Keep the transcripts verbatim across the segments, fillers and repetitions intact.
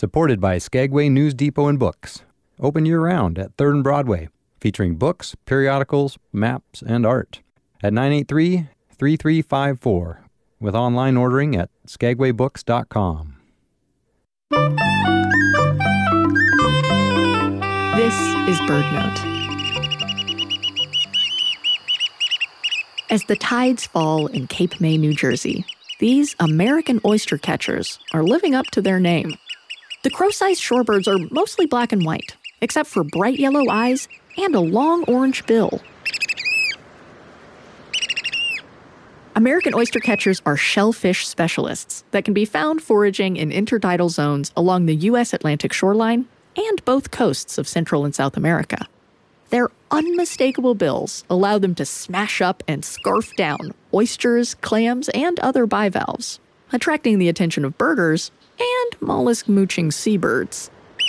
Supported by Skagway News Depot and Books. Open year-round at third and Broadway. Featuring books, periodicals, maps, and art. At nine eight three, three three five four. With online ordering at skagway books dot com. This is BirdNote. As the tides fall in Cape May, New Jersey, these American oyster catchers are living up to their name. The crow-sized shorebirds are mostly black and white, except for bright yellow eyes and a long orange bill. American oyster catchers are shellfish specialists that can be found foraging in intertidal zones along the U S Atlantic shoreline and both coasts of Central and South America. Their unmistakable bills allow them to smash up and scarf down oysters, clams, and other bivalves, attracting the attention of birders and mollusk-mooching seabirds.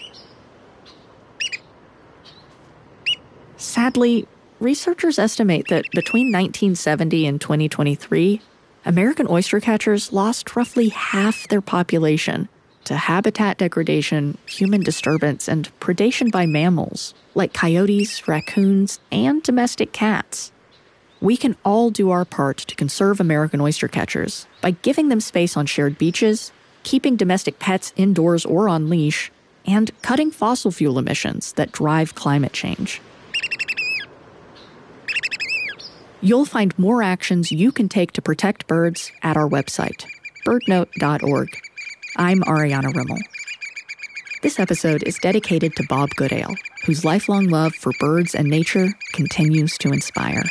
Sadly, researchers estimate that between nineteen seventy and twenty twenty-three, American oyster catchers lost roughly half their population to habitat degradation, human disturbance, and predation by mammals like coyotes, raccoons, and domestic cats. We can all do our part to conserve American oyster catchers by giving them space on shared beaches, keeping domestic pets indoors or on leash, and cutting fossil fuel emissions that drive climate change. You'll find more actions you can take to protect birds at our website, bird note dot org. I'm Ariana Rimmel. This episode is dedicated to Bob Goodale, whose lifelong love for birds and nature continues to inspire.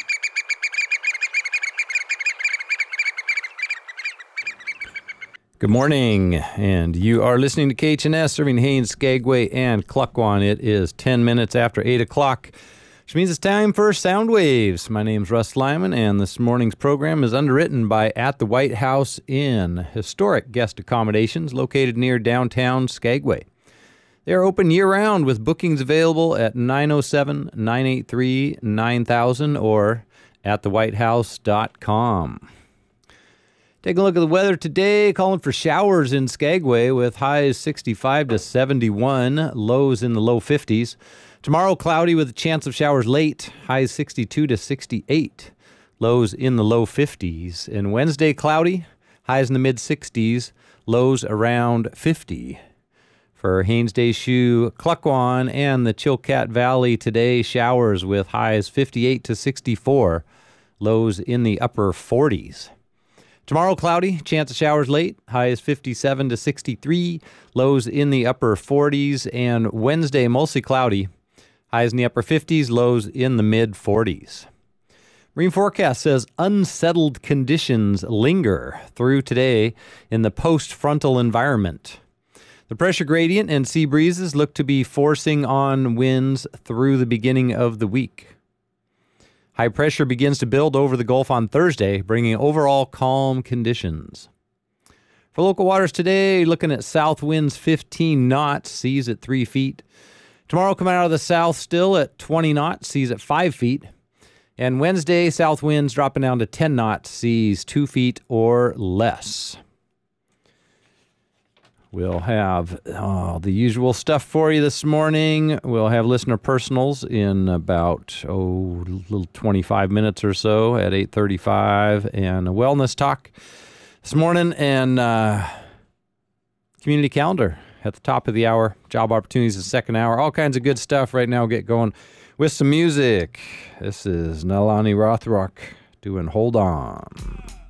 Good morning, and you are listening to K H N S, serving Haines, Skagway, and Klukwan. It is ten minutes after eight o'clock, which means it's time for Sound Waves. My name's Russ Lyman, and this morning's program is underwritten by At the White House Inn, historic guest accommodations located near downtown Skagway. They are open year-round with bookings available at nine oh seven, nine eight three, nine thousand or at the white house dot com. Take a look at the weather today, calling for showers in Skagway with highs sixty-five to seventy-one, lows in the low fifties. Tomorrow, cloudy with a chance of showers late, highs sixty-two to sixty-eight, lows in the low fifties. And Wednesday, cloudy, highs in the mid-sixties, lows around fifty. For Haines Day Shoe, Klukwan, and the Chilkat Valley today, showers with highs fifty-eight to sixty-four, lows in the upper forties. Tomorrow, cloudy, chance of showers late, highs fifty-seven to sixty-three, lows in the upper forties. And Wednesday, mostly cloudy, highs in the upper fifties, lows in the mid-forties. Marine forecast says unsettled conditions linger through today in the post-frontal environment. The pressure gradient and sea breezes look to be forcing on winds through the beginning of the week. High pressure begins to build over the Gulf on Thursday, bringing overall calm conditions. For local waters today, looking at south winds fifteen knots, seas at three feet. Tomorrow coming out of the south still at twenty knots, seas at five feet. And Wednesday, south winds dropping down to ten knots, seas two feet or less. We'll have oh, the usual stuff for you this morning. We'll have listener personals in about, oh, a little twenty-five minutes or so at eight thirty-five, and a wellness talk this morning, and uh, community calendar at the top of the hour. Job opportunities the second hour. All kinds of good stuff right now. Get going with some music. This is Nalani Rothrock doing Hold On.